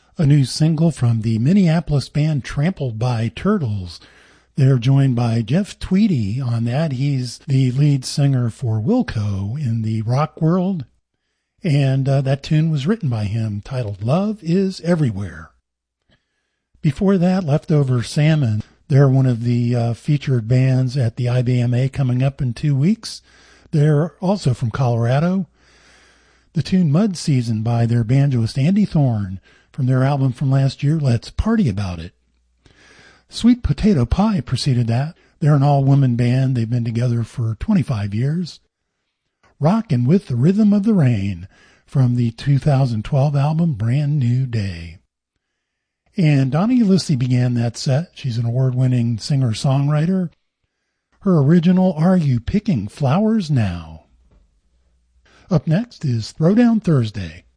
a new single from the Minneapolis band Trampled by Turtles. They're joined by Jeff Tweedy on that. He's the lead singer for Wilco in the rock world. And that tune was written by him, titled Love is Everywhere. Before that, Leftover Salmon. They're one of the featured bands at the IBMA coming up in 2 weeks. They're also from Colorado. The tune Mud Season by their banjoist Andy Thorne from their album from last year, Let's Party About It. Sweet Potato Pie preceded that. They're an all-woman band. They've been together for 25 years. Rockin' with the Rhythm of the Rain from the 2012 album Brand New Day. And Donnie Ulisse began that set. She's an award-winning singer-songwriter. Her original Are You Picking Flowers Now? Up next is Throwdown Thursday.